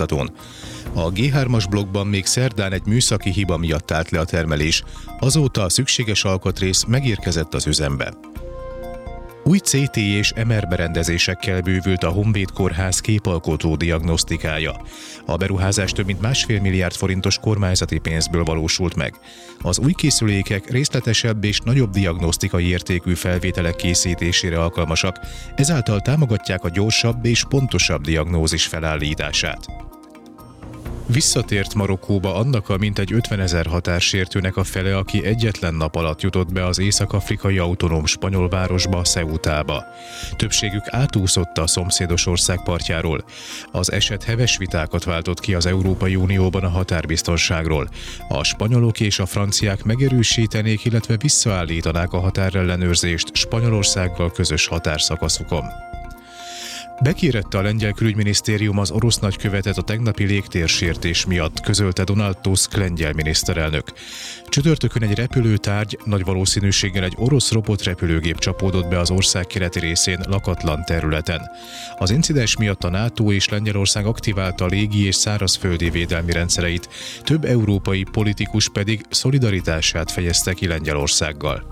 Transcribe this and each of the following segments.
tájékoztatón. A G3-as blokkban még szerdán egy műszaki hiba miatt állt le a termelés, azóta a szükséges alkatrész megérkezett az üzembe. Új CT és MR berendezésekkel bővült a Honvéd Kórház képalkotó diagnosztikája. A beruházás több mint 1,5 milliárd forintos kormányzati pénzből valósult meg. Az új készülékek részletesebb és nagyobb diagnosztikai értékű felvételek készítésére alkalmasak, ezáltal támogatják a gyorsabb és pontosabb diagnózis felállítását. Visszatért Marokkóba annak a mintegy 50 000 határsértőnek a fele, aki egyetlen nap alatt jutott be az észak-afrikai autonóm spanyol városba, Ceutába. Többségük átúszott a szomszédos ország partjáról. Az eset heves vitákat váltott ki az Európai Unióban a határbiztonságról. A spanyolok és a franciák megerősítenék, illetve visszaállítanák a határellenőrzést Spanyolországgal közös határszakaszukon. Bekérette a lengyel külügyminisztérium az orosz nagykövetet a tegnapi légtérsértés miatt, közölte Donald Tusk lengyel miniszterelnök. Csütörtökön egy repülőtárgy, nagy valószínűséggel egy orosz robotrepülőgép csapódott be az ország keleti részén lakatlan területen. Az incidens miatt a NATO és Lengyelország aktiválta a légi és szárazföldi védelmi rendszereit, több európai politikus pedig szolidaritását fejezte ki Lengyelországgal.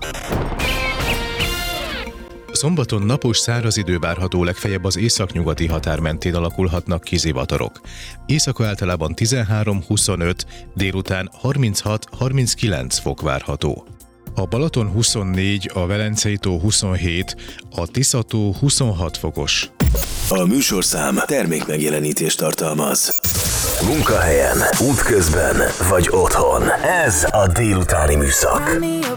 Szombaton napos száraz idő várható, legfeljebb az északnyugati határ mentén alakulhatnak ki zivatarok. Éjszaka általában 13-25, délután 36-39 fok várható. A Balaton 24, a Velencei-tó 27, a Tisza-tó 26 fokos. A műsorszám termékmegjelenítést tartalmaz. Munkahelyen, útközben vagy otthon. Ez a délutáni műszak.